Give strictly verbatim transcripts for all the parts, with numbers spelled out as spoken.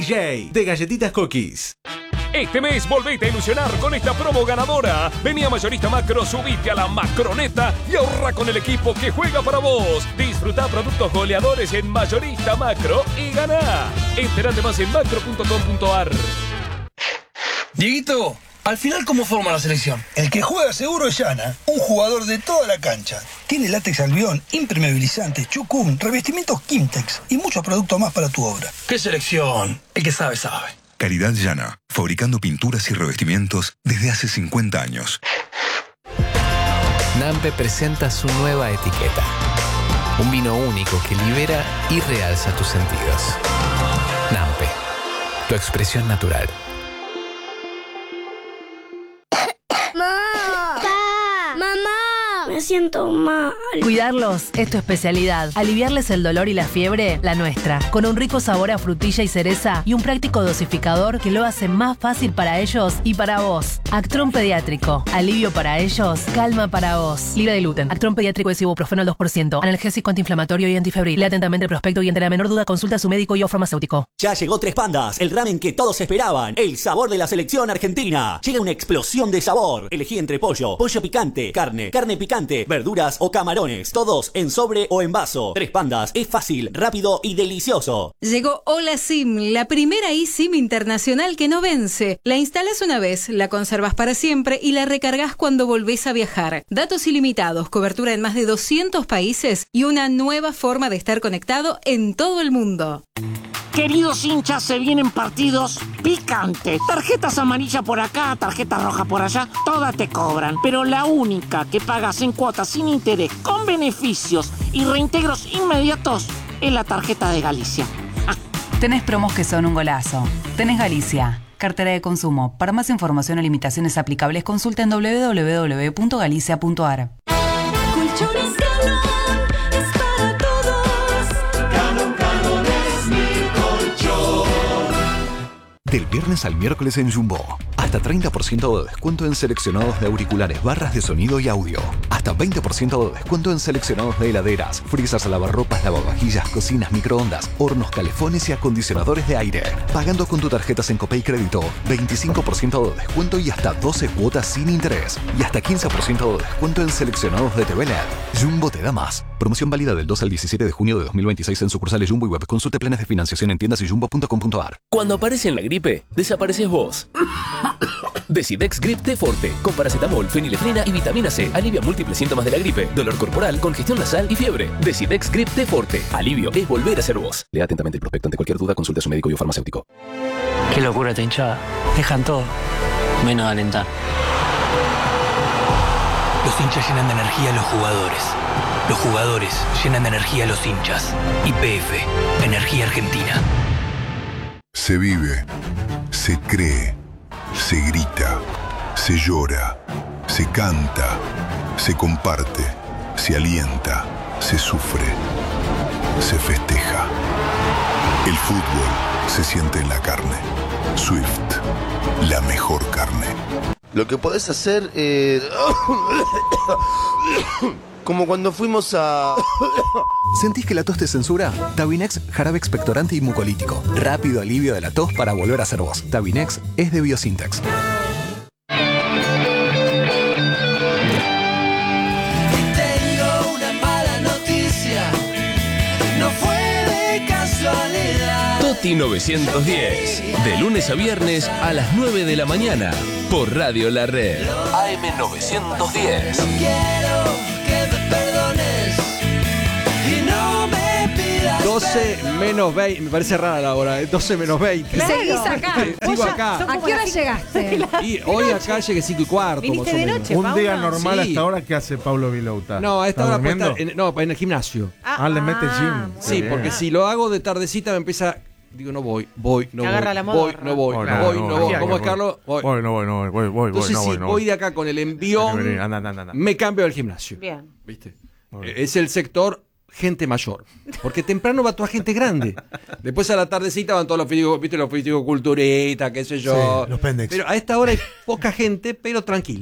J de Galletitas Cookies. Este mes volvete a ilusionar con esta promo ganadora. Vení a Mayorista Macro, subite a la Macroneta y ahorra con el equipo que juega para vos. Disfrutá productos goleadores en Mayorista Macro y ganá. Entérate más en macro punto com punto ar. Dieguito, al final, ¿cómo forma la selección? El que juega seguro es Yana, un jugador de toda la cancha. Tiene látex albión, impermeabilizante, chucún, revestimientos Kimtex y muchos productos más para tu obra. ¿Qué selección? El que sabe, sabe. Calidad Yana, fabricando pinturas y revestimientos desde hace cincuenta años. Nampe presenta su nueva etiqueta. Un vino único que libera y realza tus sentidos. Nampe, tu expresión natural. Me siento mal. Cuidarlos es tu especialidad. Aliviarles el dolor y la fiebre, la nuestra. Con un rico sabor a frutilla y cereza y un práctico dosificador que lo hace más fácil para ellos y para vos. Actron Pediátrico. Alivio para ellos, calma para vos. Libre de gluten. Actron Pediátrico es ibuprofeno al dos por ciento. Analgésico antiinflamatorio y antifebril. Lea atentamente el prospecto y ante la menor duda consulta a su médico y o farmacéutico. Ya llegó Tres Pandas, el ramen que todos esperaban. El sabor de la selección argentina. Llega una explosión de sabor. Elegí entre pollo, pollo picante, carne, carne picante, verduras o camarones, todos en sobre o en vaso. Tres Pandas es fácil, rápido y delicioso. Llegó Hola SIM, la primera eSIM internacional que no vence. La instalas una vez, la conservas para siempre y la recargas cuando volvés a viajar. Datos ilimitados, cobertura en más de doscientos países y una nueva forma de estar conectado en todo el mundo. Queridos hinchas, se vienen partidos picantes. Tarjetas amarillas por acá, tarjeta roja por allá, todas te cobran. Pero la única que pagas en cuotas sin interés, con beneficios y reintegros inmediatos, es la tarjeta de Galicia. Ah. Tenés promos que son un golazo. Tenés Galicia. Cartera de consumo. Para más información o limitaciones aplicables, consulta en doble u doble u doble u punto galicia punto ar. Colchones Canon es para todos. Canon, Canon es mi colchón. Del viernes al miércoles en Jumbo. Hasta treinta por ciento de descuento en seleccionados de auriculares, barras de sonido y audio. Hasta veinte por ciento de descuento en seleccionados de heladeras, freezers, lavarropas, lavavajillas, cocinas, microondas, hornos, calefones y acondicionadores de aire. Pagando con tu tarjeta Sencopay Crédito, veinticinco por ciento de descuento y hasta doce cuotas sin interés. Y hasta quince por ciento de descuento en seleccionados de T V L E D. Jumbo te da más. Promoción válida del dos al diecisiete de junio de dos mil veintiséis en sucursales Jumbo y web. Consulte planes de financiación en tiendas y jumbo punto com punto ar. Cuando aparece en la gripe, desapareces vos. Decidex Grip T Forte, con paracetamol, fenilefrina y vitamina C. Alivia múltiples síntomas de la gripe, dolor corporal, congestión nasal y fiebre. Decidex Grip T Forte. Alivio es volver a ser vos. Lea atentamente el prospecto. Ante cualquier duda, consulte a su médico y o farmacéutico. Qué locura esta hinchada. Dejan todo, menos alentar. Los hinchas llenan de energía a los jugadores. Los jugadores llenan de energía a los hinchas. Y P F, Energía Argentina. Se vive, se cree, se grita, se llora, se canta, se comparte, se alienta, se sufre, se festeja. El fútbol se siente en la carne. Swift, la mejor carne. Lo que podés hacer es... como cuando fuimos a... ¿Sentís que la tos te censura? Tabinex, jarabe expectorante y mucolítico. Rápido alivio de la tos para volver a ser vos. Tabinex es de Biosintex. Tengo una mala noticia. No fue de casualidad. Toti novecientos diez. De lunes a viernes a las nueve de la mañana. Por Radio La Red. A M novecientos diez. No quiero que me perdones y no me pidas. doce menos veinte. Me parece rara la hora. doce menos veinte. Claro. Seguís acá. Sigo acá. ¿A qué hora llegaste? Y hoy acá llegué cinco y cuarto. Viniste más o de menos. noche, Un Paula. día normal Sí. a esta hora, ¿qué hace Pablo Vilouta? No, a esta ¿Está hora puede durmiendo? estar en, no, en el gimnasio. Ah, ah, le mete gym. Sí, Qué bien. porque si lo hago de tardecita me empieza... Digo, no voy, voy, no Te voy, agarra la voy, modorra. no voy, Oh, no voy, no voy. ¿Cómo es, Carlos? Voy. Voy, no voy, no voy, voy, voy, Entonces, no si voy, no voy voy. de acá con el envión, Vení, vení, anda, anda, anda. me cambio al gimnasio. Bien. ¿Viste? Eh, Es el sector gente mayor. Porque temprano va toda gente grande. Después a la tardecita van todos los físicos, ¿viste? Los físicos culturistas, qué sé yo. Sí, los pendex. Pero a esta hora hay poca gente, pero tranquila.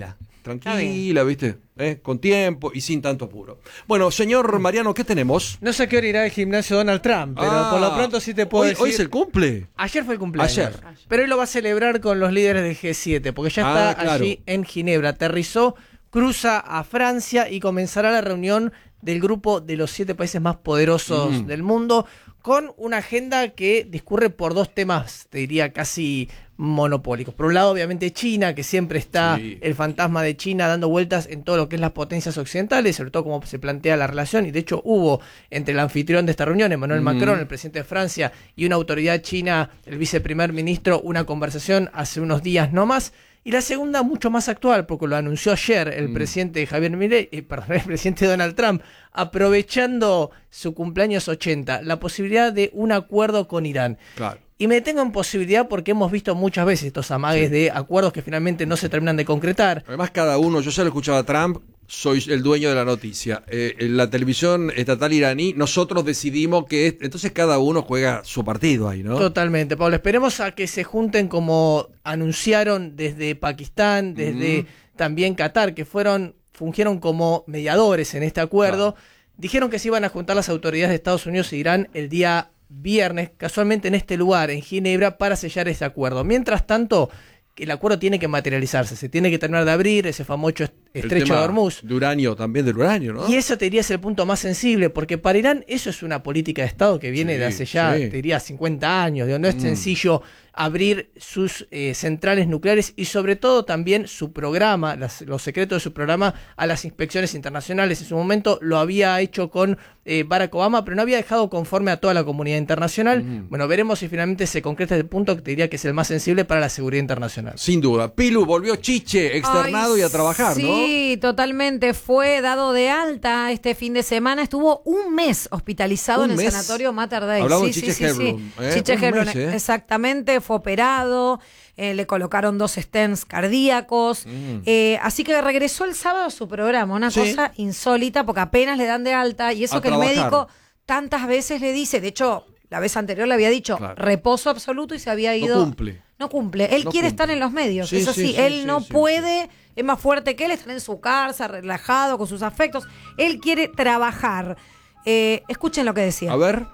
tranquila, ¿viste? ¿Eh? Con tiempo y sin tanto apuro. Bueno, señor Mariano, ¿qué tenemos? No sé a qué hora irá al gimnasio Donald Trump, pero Ah, por lo pronto sí te puedo hoy, decir... Hoy es el cumple. Ayer fue el cumpleaños. Ayer. Pero hoy lo va a celebrar con los líderes del G siete, porque ya está Ah, claro. allí en Ginebra. Aterrizó, cruza a Francia y comenzará la reunión del grupo de los siete países más poderosos Mm. del mundo, con una agenda que discurre por dos temas, te diría, casi monopólicos. Por un lado, obviamente, China, que siempre está Sí. el fantasma de China dando vueltas en todo lo que es las potencias occidentales, sobre todo cómo se plantea la relación, y de hecho hubo entre el anfitrión de esta reunión, Emmanuel Mm. Macron, el presidente de Francia, y una autoridad china, el viceprimer ministro, una conversación hace unos días no más. Y la segunda, mucho más actual, porque lo anunció ayer el Mm. presidente Javier Milei, eh, perdón, el presidente Donald Trump, aprovechando su cumpleaños ochenta, la posibilidad de un acuerdo con Irán. Claro. Y me detengo en posibilidad porque hemos visto muchas veces estos amagues de acuerdos que finalmente no se terminan de concretar. Además, cada uno, yo ya lo escuchaba a Trump, soy el dueño de la noticia. Eh, en la televisión estatal iraní, nosotros decidimos que... es- Entonces cada uno juega su partido ahí, ¿no? Totalmente, Pablo. Esperemos a que se junten como anunciaron desde Pakistán, desde también Qatar, que fueron, fungieron como mediadores en este acuerdo. Dijeron que se iban a juntar las autoridades de Estados Unidos e Irán el día viernes, casualmente en este lugar, en Ginebra, para sellar ese acuerdo. Mientras tanto, el acuerdo tiene que materializarse, se tiene que terminar de abrir ese famoso est- El estrecho tema de Hormuz. de uranio, también del uranio, ¿no? Y eso te diría es el punto más sensible, porque para Irán eso es una política de Estado que viene Sí, de hace ya, sí. te diría, cincuenta años. Digo, no es Mm. sencillo abrir sus eh, centrales nucleares y sobre todo también su programa, las- los secretos de su programa a las inspecciones internacionales. En su momento lo había hecho con eh, Barack Obama, pero no había dejado conforme a toda la comunidad internacional. Mm. Bueno, veremos si finalmente se concreta el punto que te diría que es el más sensible para la seguridad internacional. Sin duda. Pilu, volvió Chiche, externado Ay, y a trabajar, ¿no? Sí, totalmente. Fue dado de alta este fin de semana. Estuvo un mes hospitalizado ¿Un en el mes? sanatorio Mater Dei. Hablamos sí, de sí, Chiche sí, sí. Herblum, ¿eh? Chiche Un Herblum, mes, ¿eh? exactamente. Fue operado. eh, le colocaron dos stents cardíacos. Mm. eh, así que regresó el sábado a su programa. Una Sí. cosa insólita porque apenas le dan de alta. Y eso A que trabajar. el médico tantas veces le dice. De hecho, la vez anterior le había dicho Claro. reposo absoluto y se había No ido. cumple. No cumple. Él No quiere cumple. estar en los medios. Sí, Eso sí, sí, sí, él sí, no sí, puede, es más fuerte que él, estar en su casa, relajado, con sus afectos. Él quiere trabajar. Eh, escuchen lo que decía. A ver.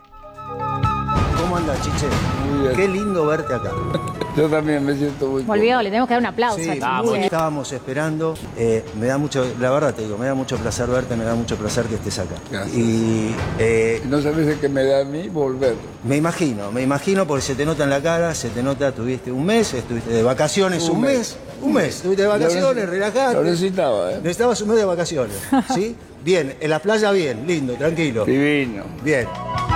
¿Cómo andas, Chiche? Muy bien. Qué lindo verte acá. Yo también me siento muy... Volvió, le tenemos que dar un aplauso. Sí, a muy Chiche. estábamos esperando. Eh, me da mucho, la verdad te digo, me da mucho placer verte, me da mucho placer que estés acá. Gracias. Y eh, No sabes de qué me da a mí volver. me imagino, me imagino porque se te nota en la cara, se te nota, tuviste un mes, estuviste de vacaciones un, Un mes. mes. un mes, estuviste de vacaciones, Lo relajate. Lo necesitaba, ¿eh? Necesitabas un mes de vacaciones, ¿sí? Bien, en la playa bien, lindo, tranquilo. Divino. Bien.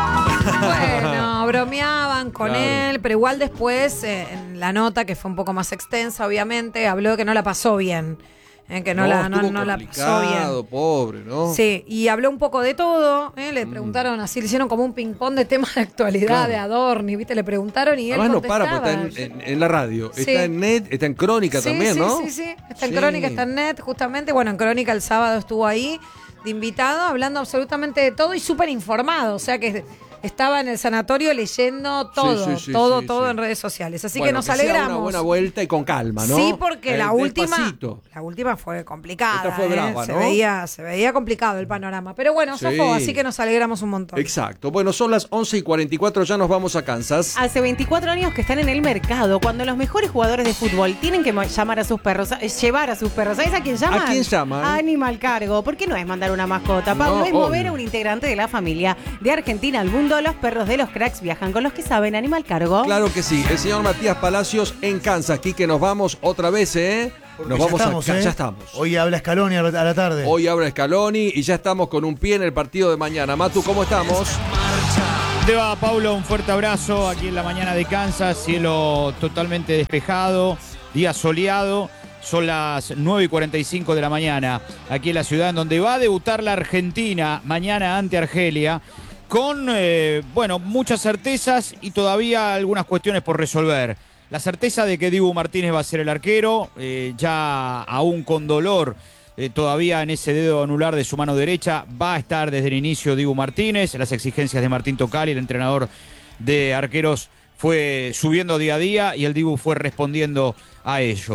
Bueno, bromeaban con Claro. él, pero igual después, eh, en la nota, que fue un poco más extensa, obviamente, habló de que no la pasó bien. eh, que no, la, no, estuvo no la pasó complicado, bien. pobre, ¿no? Sí, y habló un poco de todo. eh, Le preguntaron así, le hicieron como un ping-pong de temas de actualidad, Claro. de Adorni, ¿viste? Le preguntaron y él Además no contestaba. para, porque está en, en- en la radio, Sí. está en net, está en crónica Sí, también, sí, ¿no? Sí, sí, está en Sí. Crónica, está en Net, justamente. Bueno, en Crónica el sábado estuvo ahí de invitado, hablando absolutamente de todo y súper informado. O sea que estaba en el sanatorio leyendo todo, Sí, sí, sí, todo, sí, todo sí. en redes sociales. Así Bueno, que nos sea alegramos. una buena vuelta y con calma, ¿no? Sí, porque Eh, la última, despacito. la última fue complicada. Esta fue ¿eh? brava, se ¿no? veía, se veía complicado el panorama. Pero bueno, Sí. zafó, así que nos alegramos un montón. Exacto. Bueno, son las once y cuarenta y cuatro, ya nos vamos a Kansas. Hace veinticuatro años que están en el mercado, cuando los mejores jugadores de fútbol tienen que ma- llamar a sus perros, eh, llevar a sus perros. ¿Sabes a quién llaman? ¿A quién llaman? A Animal Cargo. ¿Por qué no es mandar una mascota, Pablo? No, es mover obvio. a un integrante de la familia. De Argentina al mundo, los perros de los cracks viajan con los que saben. Animal Cargo. Claro que sí. El señor Matías Palacios en Kansas. Aquí que nos vamos otra vez, ¿eh? Porque Nos ya vamos estamos, a ¿eh? Ya estamos. Hoy habla Scaloni a la a la tarde. Hoy abre Scaloni y ya estamos con un pie en el partido de mañana. Matu, ¿cómo estamos? Te va, Paulo, un fuerte abrazo aquí en la mañana de Kansas, cielo totalmente despejado, día soleado, son las nueve y cuarenta y cinco de la mañana, aquí en la ciudad en donde va a debutar la Argentina mañana ante Argelia, con, eh, bueno, muchas certezas y todavía algunas cuestiones por resolver. La certeza de que Dibu Martínez va a ser el arquero, eh, ya aún con dolor, Eh, todavía en ese dedo anular de su mano derecha, va a estar desde el inicio Dibu Martínez. Las exigencias de Martín Tocali, el entrenador de arqueros, fue subiendo día a día y el Dibu fue respondiendo a ello.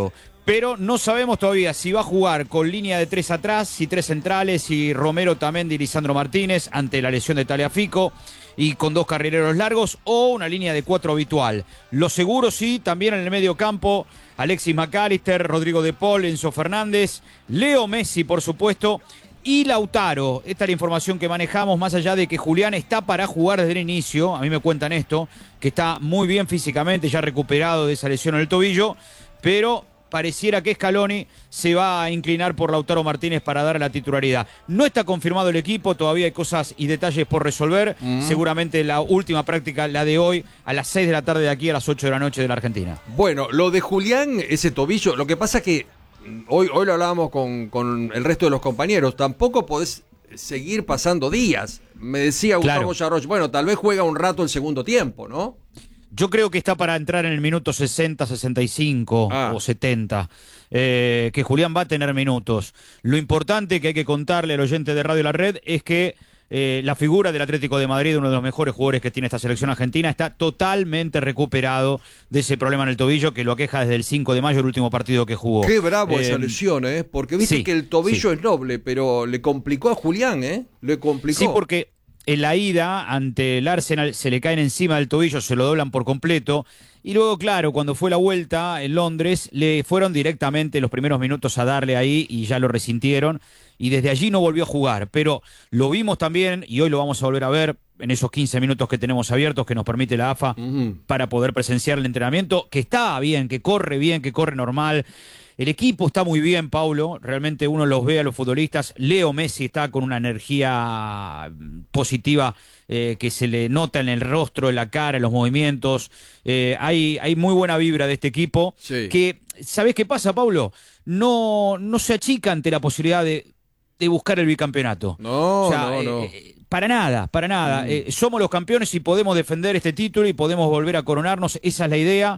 pero no sabemos todavía si va a jugar con línea de tres atrás, si tres centrales, si Romero Tamendi y Lisandro Martínez ante la lesión de Tagliafico y con dos carrileros largos, o una línea de cuatro habitual. Lo seguro sí, también en el medio campo, Alexis McAllister, Rodrigo De Paul, Enzo Fernández, Leo Messi, por supuesto, y Lautaro. Esta es la información que manejamos, más allá de que Julián está para jugar desde el inicio. A mí me cuentan esto, que está muy bien físicamente, ya recuperado de esa lesión en el tobillo, pero pareciera que Scaloni se va a inclinar por Lautaro Martínez para dar la titularidad. No está confirmado el equipo, todavía hay cosas y detalles por resolver. Mm. Seguramente la última práctica, la de hoy, a las seis de la tarde de aquí, a las ocho de la noche de la Argentina. Bueno, lo de Julián, ese tobillo, lo que pasa es que hoy, hoy lo hablábamos con, con el resto de los compañeros, tampoco podés seguir pasando días. Me decía Gustavo Claro. Yarroch, bueno, tal vez juega un rato el segundo tiempo, ¿no? Yo creo que está para entrar en el minuto sesenta, sesenta y cinco Ah. o setenta. Eh, que Julián va a tener minutos. Lo importante que hay que contarle al oyente de Radio La Red es que eh, la figura del Atlético de Madrid, uno de los mejores jugadores que tiene esta selección argentina, está totalmente recuperado de ese problema en el tobillo que lo aqueja desde el cinco de mayo, el último partido que jugó. Qué bravo Eh, esa lesión, ¿eh? Porque viste sí, que el tobillo sí. es noble, pero le complicó a Julián, ¿eh? Le complicó. Sí, porque en la ida ante el Arsenal se le caen encima del tobillo, se lo doblan por completo. Y luego, claro, cuando fue la vuelta en Londres, le fueron directamente los primeros minutos a darle ahí y ya lo resintieron. Y desde allí no volvió a jugar. Pero lo vimos también, y hoy lo vamos a volver a ver en esos quince minutos que tenemos abiertos, que nos permite la A F A uh-huh. para poder presenciar el entrenamiento, que está bien, que corre bien, que corre normal. El equipo está muy bien, Paulo. Realmente uno los ve a los futbolistas. Leo Messi está con una energía positiva eh, que se le nota en el rostro, en la cara, en los movimientos. Eh, hay, hay muy buena vibra de este equipo. Sí. Que, ¿sabés qué pasa, Paulo? No, no se achica ante la posibilidad de, de buscar el bicampeonato. No, O sea, no, eh, no. eh, Para nada, para nada. Mm. Eh, somos los campeones y podemos defender este título y podemos volver a coronarnos. Esa es la idea.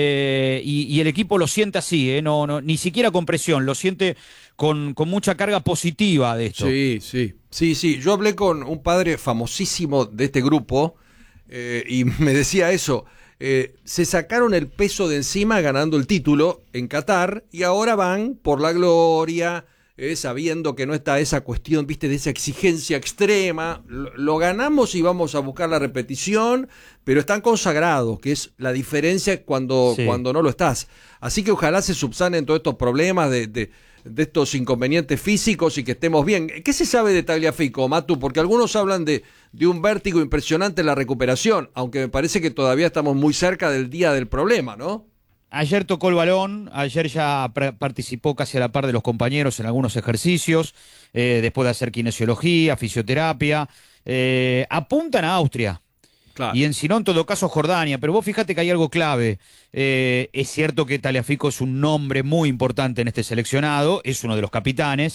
Eh, y, y el equipo lo siente así, eh, no, no, ni siquiera con presión, lo siente con, con mucha carga positiva de esto. Sí, sí, sí, sí. Yo hablé con un padre famosísimo de este grupo eh, y me decía eso. Eh, se sacaron el peso de encima ganando el título en Qatar y ahora van por la gloria, eh, sabiendo que no está esa cuestión, viste, de esa exigencia extrema. Lo, lo ganamos y vamos a buscar la repetición, pero están consagrados, que es la diferencia cuando, Sí. cuando no lo estás. Así que ojalá se subsanen todos estos problemas de, de, de estos inconvenientes físicos y que estemos bien. ¿Qué se sabe de Tagliafico, Matu? Porque algunos hablan de, de un vértigo impresionante en la recuperación, aunque me parece que todavía estamos muy cerca del día del problema, ¿no? Ayer tocó el balón, ayer ya pr- participó casi a la par de los compañeros en algunos ejercicios, eh, después de hacer kinesiología, fisioterapia. Eh, apuntan a Austria. Claro. Y en si no, en todo caso, Jordania. Pero vos fíjate que hay algo clave. Eh, es cierto que Tagliafico es un nombre muy importante en este seleccionado, es uno de los capitanes,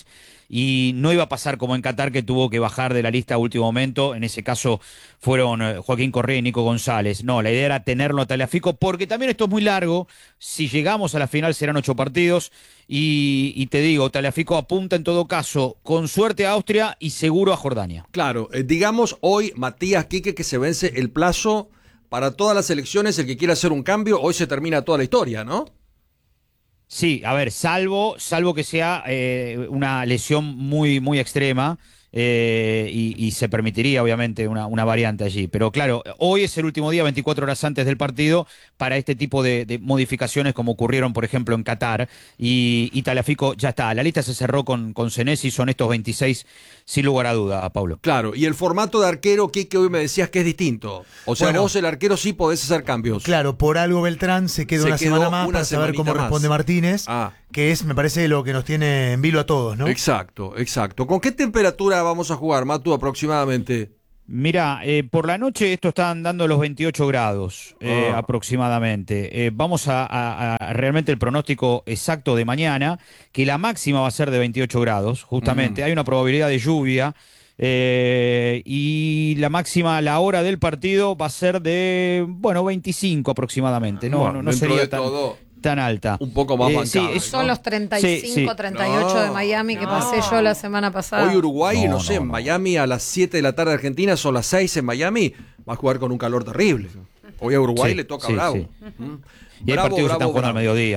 y no iba a pasar como en Qatar, que tuvo que bajar de la lista a último momento. En ese caso fueron eh, Joaquín Correa y Nico González. No, la idea era tenerlo a Tagliafico, porque también esto es muy largo. Si llegamos a la final serán ocho partidos. Y, y te digo, Tagliafico apunta en todo caso, con suerte a Austria y seguro a Jordania. Claro, eh, digamos hoy, Matías, Quique, que se vence el plazo para todas las elecciones. El que quiera hacer un cambio, hoy se termina toda la historia, ¿no? Sí, a ver, salvo, salvo que sea eh, una lesión muy, muy extrema eh, y, y se permitiría obviamente una, una variante allí. Pero claro, hoy es el último día, veinticuatro horas antes del partido, para este tipo de, de modificaciones como ocurrieron, por ejemplo, en Qatar. Y, y Tagliafico ya está. La lista se cerró con, con Senesi, son estos veintiséis, sin lugar a duda, Pablo. Claro, y el formato de arquero, Quique, hoy me decías que es distinto. O sea, Bueno. vos el arquero sí podés hacer cambios. Claro, por algo Beltrán se queda Se una quedó semana más una para saber semanita cómo más. responde Martínez, Ah. que es, me parece, lo que nos tiene en vilo a todos, ¿no? Exacto, exacto. ¿Con qué temperatura vamos a jugar, Matu, aproximadamente? Mira, eh, por la noche esto están dando los veintiocho grados eh, Ah. aproximadamente. Eh, vamos a, a- a realmente el pronóstico exacto de mañana, que la máxima va a ser de veintiocho grados, justamente. Mm. Hay una probabilidad de lluvia eh, y la máxima, la hora del partido va a ser de, bueno, veinticinco aproximadamente. No, Bueno, no, no dentro sería de tan, todo, tan alta. un poco más Eh, bancable, sí, es- Son los treinta y cinco, Sí, sí. treinta y ocho de No, Miami que no. pasé yo la semana pasada. Hoy Uruguay, no, No, sé, no, en no. Miami a las siete de la tarde de Argentina, son las seis en Miami, va a jugar con un calor terrible. Hoy a Uruguay Sí, le toca sí, bravo. sí. Mm. Y hay Bravo, partidos que están bravo, jugando al bravo. mediodía, ¿eh?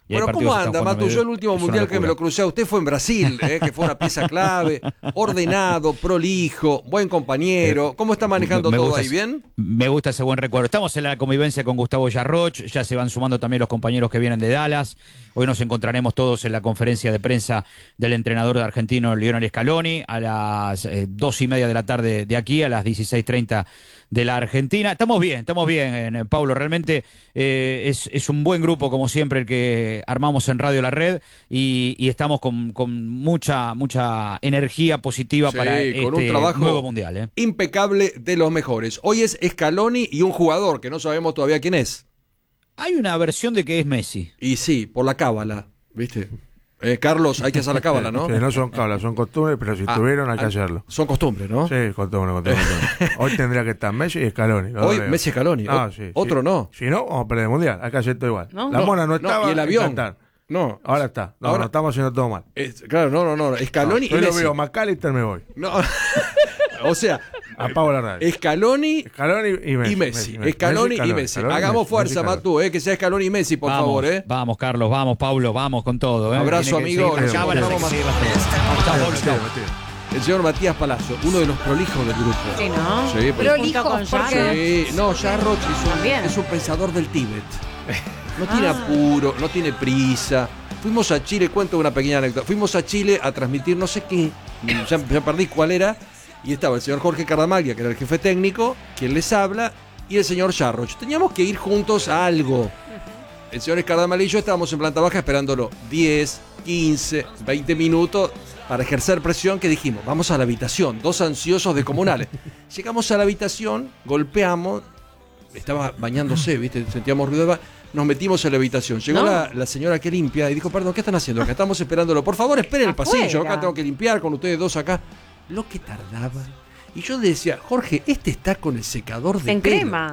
Y hay Bueno, partidos ¿cómo que están anda, jugando Matu? medio- Yo el último es una mundial que me locura. lo crucé a usted fue en Brasil, eh, que fue una pieza clave, ordenado, prolijo, buen compañero. ¿Cómo está manejando Me todo gusta ahí? ese- ¿Bien? Me gusta ese buen recuerdo. Estamos en la convivencia con Gustavo Yarroch, ya se van sumando también los compañeros que vienen de Dallas. Hoy nos encontraremos todos en la conferencia de prensa del entrenador de argentino Lionel Scaloni a las eh, dos y media de la tarde de aquí, a las dieciséis treinta de la Argentina. Estamos bien, estamos bien, eh, Paulo. Realmente eh, es, es un buen grupo, como siempre, el que armamos en Radio La Red y, y estamos con, con mucha, mucha energía positiva Sí, para con este un trabajo nuevo mundial. ¿eh? impecable de los mejores. Hoy es Scaloni y un jugador que no sabemos todavía quién es. Hay una versión de que es Messi. Y sí, por la cábala, ¿viste? Eh, Carlos, hay que hacer la cábala, ¿no? Sí, no son cábalas, son costumbres, pero si Ah, tuvieron hay que ah, hacerlo. Son costumbres, ¿no? Sí, costumbre, costumbre. costumbre. Hoy tendría que estar Messi y Scaloni. los Hoy dos. Messi y Scaloni. No, O- sí, otro sí. no. Si no, vamos a perder el mundial. Hay que hacer todo igual. No. La mona no No, estaba. y el avión. en Qatar. No. Ahora está. No, Ahora- no estamos haciendo todo mal. Es- claro, no, no, no. Scaloni No, yo y lo Messi. veo McAllister, me voy. No. O sea, apago la radio. Scaloni Scaloni y Messi. y Messi. Messi, Scaloni Messi, y Messi. Scaloni, Hagamos Messi, fuerza, Messi, Matú, eh, que sea Scaloni y Messi, por vamos, favor, ¿eh? Vamos, Carlos, vamos, Paulo, vamos con todo. ¿eh? Abrazo, Tiene que amigo. seguir Nos las cábalas, encontramos hay que más- seguirlas todas. Chao, Paulo, chao. El señor Matías Palazzo, uno de los prolijos del grupo. Sí, ¿no? Sí, pero- Prolijos, Junto con porque... Sí, no, Jarroch es un, También. es un pensador del Tíbet. No tiene Ah. apuro, no tiene prisa. Fuimos a Chile, cuento una pequeña anécdota. Fuimos a Chile a transmitir no sé qué, ya, ya perdí cuál era, y estaba el señor Jorge Cardamaglia, que era el jefe técnico, quien les habla, y el señor Jarroch. Teníamos que ir juntos a algo. El señor Cardamaglia y yo estábamos en planta baja esperándolo diez, quince, veinte minutos para ejercer presión, que dijimos, vamos a la habitación, dos ansiosos de comunales. Llegamos a la habitación, golpeamos, estaba bañándose, ¿viste? Sentíamos ruido de ba- nos metimos en la habitación. Llegó No. la, la señora que limpia y dijo, perdón, ¿qué están haciendo acá? Estamos esperándolo. Por favor, esperen el pasillo, Afuera. acá tengo que limpiar con ustedes dos acá. Lo que tardaba. Y yo decía, Jorge, este está con el secador de En pelo. crema.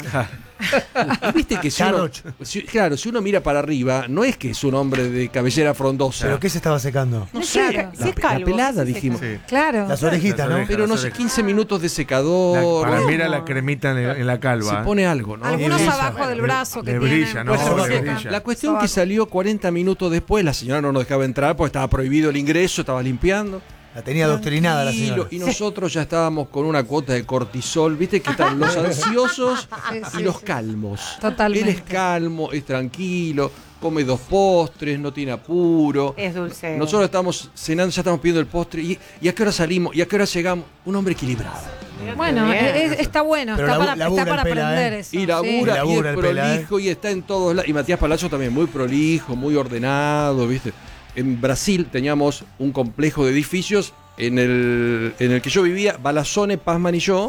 Y viste que si uno, si- claro, si uno mira para arriba, no es que es un hombre de cabellera frondosa. ¿Pero qué se estaba secando? No sé, Claro, la, si es la calvo, pelada, si se dijimos. Sí. Claro. Las orejitas, Las ¿no? orejas. Pero no Las sé, orejas. quince minutos de La- secador. para ¿no? mí era la cremita en, el- en la calva. Se ¿eh? pone algo, ¿no? Algunos brilla, abajo del le- brazo que le tienen. brilla, ¿no? pues, Bueno, se le secan. brilla. la cuestión Abajo. que salió cuarenta minutos después, la señora no nos dejaba entrar porque estaba prohibido el ingreso, estaba limpiando. La tenía adoctrinada la Tranquilo, señora. y nosotros ya estábamos con una cuota de cortisol, viste que están los ansiosos Sí, sí, y los sí. calmos. Totalmente. Él es calmo, es tranquilo, come dos postres, no tiene apuro. Es dulce. Nosotros estamos cenando, ya estamos pidiendo el postre. ¿Y, y a qué hora salimos? ¿Y a qué hora llegamos? Un hombre equilibrado. Bueno, Bien. es- está bueno, Pero está labu- para, labura está para el pela, aprender ¿eh? eso. Y sí. labura, Y y labura es el pela, ¿eh? prolijo, y está en todos lados. Y Matías Palazzo también, muy prolijo, muy ordenado, ¿viste? En Brasil teníamos un complejo de edificios en el, en el que yo vivía, Balazone, Pazman y yo.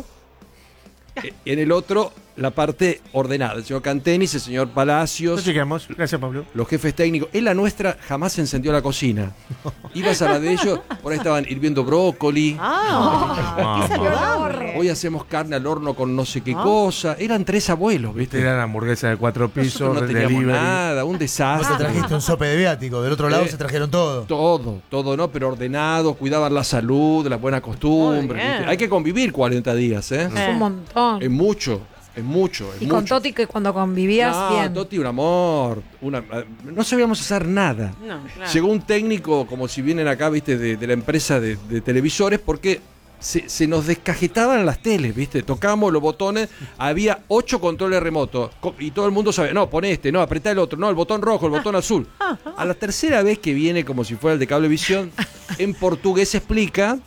Eh, En el otro, la parte ordenada. El señor Cantenis, el señor Palacios, Nos chequeamos. Gracias, Pablo. los jefes técnicos. En la nuestra jamás se encendió la cocina. Ibas a la de ellos, por ahí estaban hirviendo brócoli. Ah, qué saludable. Hoy hacemos carne al horno con no sé qué Ah. cosa. Eran tres abuelos, ¿viste? Era la hamburguesa de cuatro pisos, Nosotros no de teníamos delivery. nada, un Vos te desastre. trajiste un sope de viático. Del otro lado Eh, se trajeron todo. Todo, todo, ¿no? Pero ordenado, cuidaban la salud, las buenas costumbres. Muy bien. ¿viste? Hay que convivir cuarenta días, ¿eh? Es un montón. Es mucho, es mucho, es Y con mucho. Toti que cuando convivías No, bien. Toti, un amor. Una, no sabíamos hacer nada. No, claro. Llegó un técnico, como si vienen acá, viste, de, de la empresa de, de televisores, porque se, se nos descajetaban las teles, viste. Tocábamos los botones, había ocho controles remotos co- y todo el mundo sabía, no, pon este, no, apretá el otro, no, el botón rojo, el botón azul. A la tercera vez que viene, como si fuera el de Cablevisión, en portugués explica.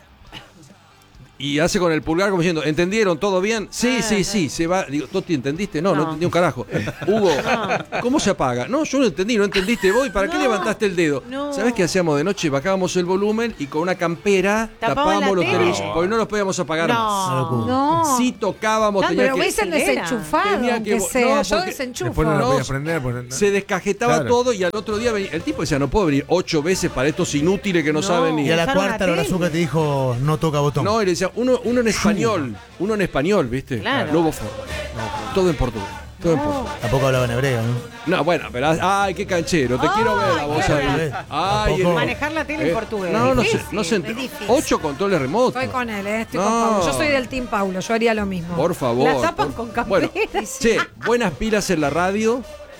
Y hace con el pulgar como diciendo, ¿entendieron todo bien? Sí, sí, sí, se va. Digo, Toti, ¿entendiste? No, no, No. entendí un carajo. Hugo, ¿cómo se apaga? No, yo no entendí, no entendiste vos. ¿Y para qué No, levantaste el dedo? no. ¿Sabés qué hacíamos de noche? Bajábamos el volumen y con una campera Tapaban tapábamos la los tele. televisores, porque no los podíamos apagar No. más. No. Si tocábamos, No, tenía Pero que... hubiesen Tenía desenchufado, que aunque vo- sea. no, Yo porque desenchufo. Después no la No, podía prender. porque- Se descajetaba Claro. todo y al otro día venía... El tipo decía, no puedo venir ocho veces para estos inútiles que no, No. saben ni... Y a la Usaron cuarta la hora tele. Azúcar te dijo, no toca botón. No, y le decía, uno, uno en español, uno en español, ¿viste? Claro. Lobo forma. Todo en portugués. Todo en portugués. Tampoco hablaban hebreo, ¿no? No, bueno, pero ay, qué canchero, te quiero ver a vos qué ahí. bien. Ay, Tampoco- el- Manejar la tele en portugués. No, no sé, Difícil, no sé. es difícil. Ocho controles remotos. Estoy con él, ¿eh? Estoy No. con Paulo. Yo soy del Team Paulo, yo haría lo mismo. Por favor. La tapan por- con campera. Bueno, che, buenas pilas en la radio.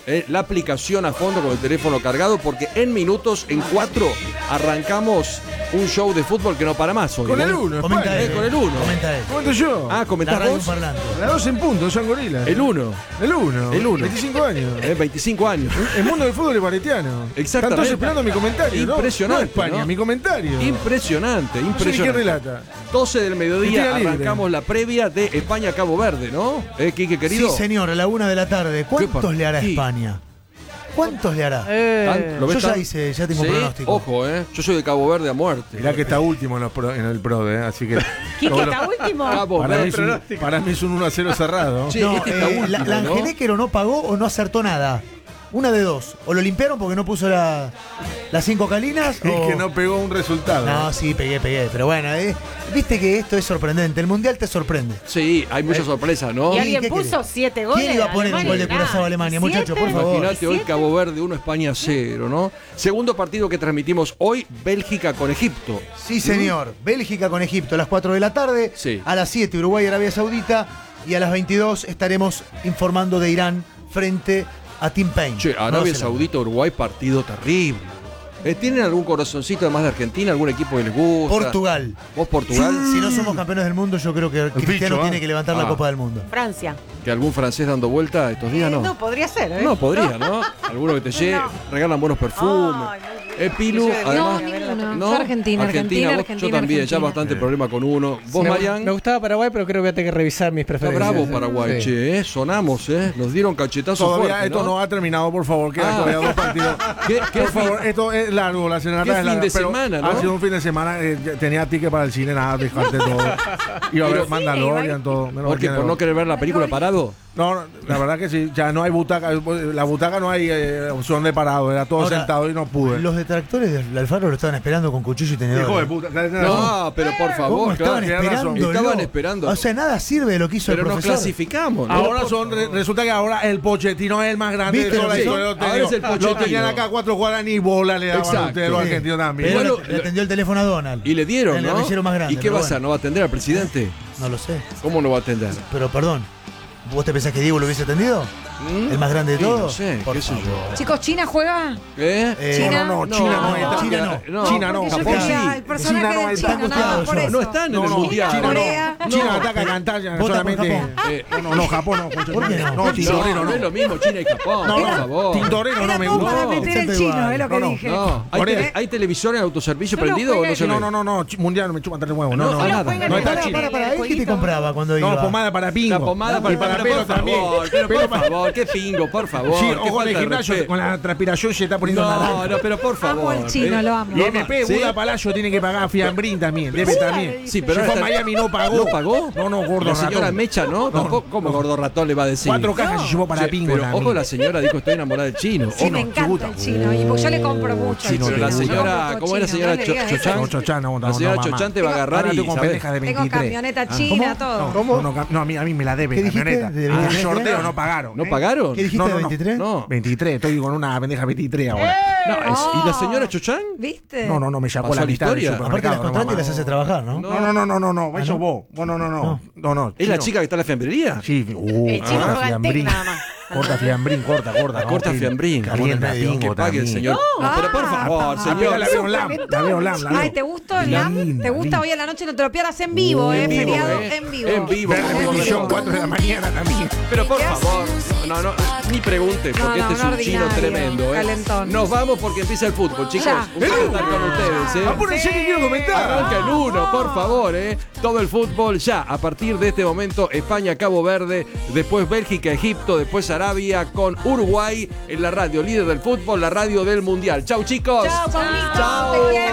eh, la aplicación a fondo con el teléfono cargado, porque en minutos, en cuatro, arrancamos un show de fútbol que no para más hoy. Con ¿eh? el uno, Comenta Eh, él. con el uno. Comenta él. ¿Comento yo? Ah, comentás La radio vos. parlante. La dos en punto, San Gorila. El uno. El uno. El uno. veinticinco años. Eh, veinticinco años. El mundo del fútbol ibaretiano. Exactamente. Están todos esperando mi comentario, ¿no? Impresionante, No España, ¿no? mi comentario. Impresionante, No sé ni impresionante. qué relata. doce del mediodía Estoy libre. arrancamos la previa de España-Cabo Verde, ¿no? ¿Eh, Quique, querido? Sí, señor, a la una de la tarde. ¿Cuántos par- le hará Sí. España? ¿Cuántos le hará? ¿Tan- lo ves Yo ya tan- hice, ya tengo Sí, un pronóstico. Ojo, ¿eh? Yo soy de Cabo Verde a muerte. Mirá que está último en, los pro- en el PRODE, ¿eh? Así que. ¿Quique está último? Cabo Para mí, es Verde. un, para mí es un uno a cero cerrado. Sí, No, este está eh, la, último, la ¿no? Angeléquero no pagó o no acertó nada. Una de dos. O lo limpiaron porque no puso la, las cinco calinas. Es o... que no pegó un resultado. No, sí, pegué, pegué. Pero bueno, eh, viste que esto es sorprendente. El mundial te sorprende. Sí, hay muchas sorpresas, ¿no? ¿Y Sí, alguien ¿qué puso querés? siete goles? ¿Quién iba a poner un gol de Alemania? Curazao a Alemania, ¿Siete? muchachos? Por favor. Imagínate hoy Cabo Verde uno, España cero, ¿no? Segundo partido que transmitimos hoy, Bélgica con Egipto. Sí, señor. Bélgica con Egipto a las cuatro de la tarde. Sí. A las siete, Uruguay, Arabia Saudita. Y a las veintidós estaremos informando de Irán frente a Tim Payne. Che, Nueva Arabia Zelanda. Saudita, Uruguay, partido terrible. Eh, ¿Tienen algún corazoncito además de Argentina? ¿Algún equipo que les gusta? Portugal. ¿Vos Portugal? Si no somos campeones del mundo, yo creo que Cristiano bicho, tiene ¿eh? que levantar la Ah. Copa del Mundo. Francia. ¿Que algún francés dando vuelta estos días? No. No, podría ser, ¿eh? No, podría, ¿no? Alguno que te lleve, regalan buenos perfumes. Ay, muy bien. Eh, Pilu, Yo debería además. No, ver la ninguno. ¿No? Yo Argentina, Argentina, vos- Argentina. Yo también, ya Argentina. bastante problema con uno. ¿Vos, me, Marian? me gustaba Paraguay, pero creo que voy a tener que revisar mis Está preferencias. bravo Paraguay, Sí. che, ¿eh? Sonamos, ¿eh? Nos dieron cachetazos Todavía fuertes, esto no ha terminado, por favor. Quedan Ah. todavía dos partidos. ¿Qué, qué Por fin- favor, esto es largo, la serenata qué es fin larga, de pero semana, ¿no? Ha sido un fin de semana, eh, ya tenía ticket para el cine, nada, dejarte todo. Iba a ver Pero- Mandalorian, todo. menos ¿Por qué? mal que ¿Por no. no querer ver la película parado? No, no, la verdad que sí, ya no hay butaca, la butaca no hay eh, opción de parado, era todo Ahora, sentado y no pude. Los detractores del Alfaro lo estaban esperando con cuchillo y tenedor. Hijo de puta, tenés razón. No, pero por ¿Cómo favor, estaban claro, esperando? estaban esperando. O sea, nada sirve de lo que hizo Pero el nos profesor. clasificamos, ¿no? Ahora son, re- resulta que ahora el Pochettino es el más grande de ¿Viste toda lo la que historia. son? Lo tenían- Ahora es el Lo Pochettino. tenían acá cuatro jugadas ni bola le daban a Exacto. ustedes los Sí. argentinos también. Pero Bueno, le, le atendió el teléfono a Donald. Y le dieron, El ¿no? guerrillero más grande, ¿Y qué pero va a hacer? bueno. ¿No va a atender al presidente? No lo sé. ¿Cómo no va a atender? Pero perdón, ¿vos te pensás que Diego lo hubiese atendido? ¿El más grande de Sí, todos? no sé, Por qué sé favor. yo. Chicos, ¿China juega? ¿Eh? Eh, China. No, no, no, China no, está. China no. China no, Porque yo Japón quería sí. el personaje China no de está China, nada angustiado más por yo. eso. No están en No, el no, mundial. China no. Corea. China ataca a cantar ya, Vota por solamente. Japón. Eh, No, no, no, Japón no. escucha, ¿Por qué no? No, Tintorero no, no. no es lo mismo China y Japón, No, por no, favor. Tintorero no Era me todo gusta. para meter el Siempre chino, igual. es lo que No, no, dije. No, ¿hay, Corea. tele- ¿hay televisor en autoservicio Solo prendido o juega no el- se ve? No, no, no, no, ch- mundial me chupan tres huevos. No, No, no, solo nada. juegan No en está el Para, China. para, para, ¿él qué te compraba cuando iba? No, pomada para pingo. La pomada para, y para pero pelo por también. favor, pero Pelo por para- favor, qué pingo, por favor. Sí, qué ojo en falta el de gimnasio respeto. con la transpiración se está poniendo No, naranja. no, pero por favor. Amo al chino, ¿eh? lo amo. Y M P, ¿Sí? Buda Palacio tiene que pagar fiambrín también, debe también. Sí, pero Si ahora fue a está- Miami no pagó. ¿No pagó? No, no, gordo La señora ratón. Mecha, ¿no? Tampoco, ¿cómo gordo ratón le va a decir? Cuatro cajas se llevó para Che, pingo pero también. ojo, la señora dijo estoy enamorada del chino. Sí, Ojo. me encanta el chino. Y porque yo le compro mucho al Sí, chino. pero la Yo señora, compro ¿cómo es la chino, señora no le Cho- digas eso. No, Chochán? Chochán, no, no, La señora no, mamá. Chochán te va a agarrar Ahora y estoy con ¿sabes? pendeja de Tengo veintitrés. camioneta Ah. china, todo. No, no, no, a mí, a mí me la debe ¿Qué la dijiste? camioneta. ¿De Ah, veintitrés? el sorteo no pagaron. ¿No ¿eh? pagaron? ¿Qué dijiste, No, no, no. veintitrés? No. veintitrés, estoy con una pendeja veintitrés ahora. No, es- ¿y la señora Chochán? ¿Viste? No, no, no, me sacó ¿Pasó la la mitad del historia? Aparte las supermercado. contrata y no, las mamá. hace trabajar, ¿no? No, no, no, no, no, no, ¿Ah, eso no? vos. Vos no, no, no. No, no. ¿Es la chino. chica que está en la fiambrería? Sí, uh, El chino corta juega en fiambrín. Tec nada más. Corta fiambrín, corta, corta. La corta no, fiambrín. Calienta medio, pingo Que pague el también. señor. No, pero por favor, Ah, señor. la veo en Lam, la veo en Lam, la veo. Ay, ¿te gustó el La Lam? linda, ¿Te gusta linda. hoy a la noche? No te lo pierdas en vivo, ¿eh? En vivo, Feriado eh. en vivo. En vivo. Ver repetición, cuatro de la mañana también. Pero por ¿Qué favor, no, no, ni pregunte, porque No, no, este es un un chino ordinario, tremendo, ¿eh? calentón. Nos vamos porque empieza el fútbol, chicos. Ya. Un placer estar con ustedes, ¿eh? Apúrense que quiero comentar. Arranca el uno, por favor, ¿eh? Todo el fútbol ya, a partir de este momento, España, Cabo Verde, después Bélgica, Egipto, después Arabia con Uruguay en la radio líder del fútbol, la radio del Mundial. Chau, chicos. Chao, Pablito. Chao. Te quiero.